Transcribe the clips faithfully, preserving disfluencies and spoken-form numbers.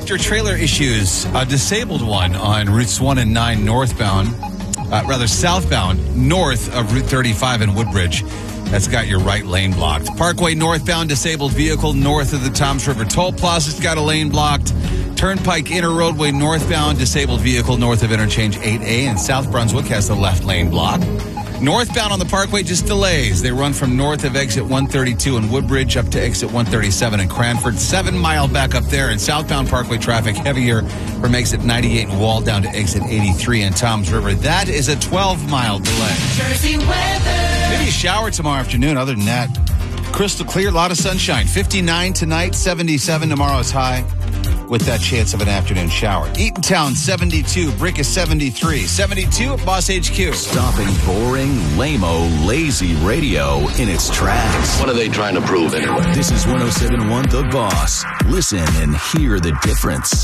tractor trailer issues. A disabled one on routes one and nine northbound, uh, rather southbound, north of Route thirty-five in Woodbridge. That's got your right lane blocked. Parkway northbound, disabled vehicle north of the Toms River Toll Plaza's got a lane blocked. Turnpike Inner Roadway northbound, disabled vehicle north of Interchange eight A, and South Brunswick has the left lane blocked. Northbound on the Parkway, just delays. They run from north of exit one thirty-two in Woodbridge up to exit one thirty-seven in Cranford. Seven mile back up there. And southbound Parkway traffic heavier from exit ninety-eight in Wall down to exit eighty-three in Toms River. That is a twelve mile delay. Jersey weather. Maybe a shower tomorrow afternoon. Other than that, crystal clear, a lot of sunshine. fifty-nine tonight, seventy-seven tomorrow's high, with that chance of an afternoon shower. Eatontown, seventy-two. Brick is seventy-three. seventy-two at Boss H Q. Stopping boring, lame-o, lazy radio in its tracks. What are they trying to prove anyway? This is one oh seven point one The Boss. Listen and hear the difference.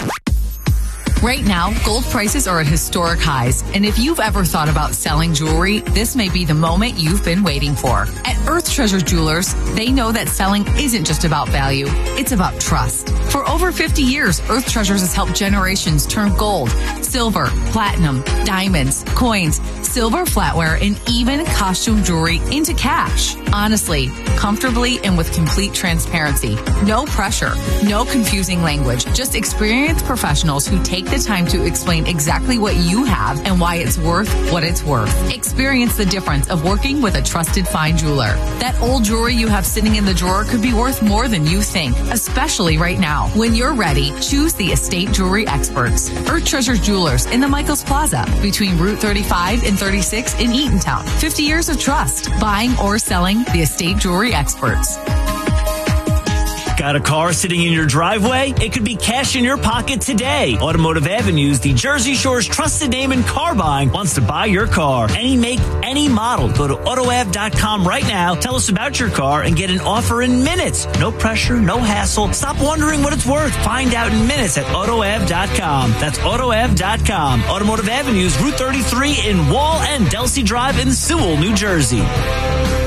Right now, gold prices are at historic highs, and if you've ever thought about selling jewelry, this may be the moment you've been waiting for. At Earth Treasure Jewelers, they know that selling isn't just about value, it's about trust. For over fifty years, Earth Treasures has helped generations turn gold, silver, platinum, diamonds, coins, silver flatware, and even costume jewelry into cash. Honestly, comfortably, and with complete transparency. No pressure, no confusing language, just experienced professionals who take the time to explain exactly what you have and why it's worth what it's worth. Experience the difference of working with a trusted fine jeweler. That old jewelry you have sitting in the drawer could be worth more than you think, especially right now. When you're ready, choose the Estate Jewelry Experts. Earth Treasure Jewelers in the Michaels Plaza between Route thirty-five and thirty-six in Eatontown. fifty years of trust. Buying or selling, the Estate Jewelry Experts. Got a car sitting in your driveway? It could be cash in your pocket today. Automotive Avenues, the Jersey Shore's trusted name in car buying, wants to buy your car. Any make, any model. Go to auto av dot com right now. Tell us about your car and get an offer in minutes. No pressure, no hassle. Stop wondering what it's worth. Find out in minutes at auto av dot com. That's auto av dot com. Automotive Avenues, Route thirty-three in Wall and Delsey Drive in Sewell, New Jersey.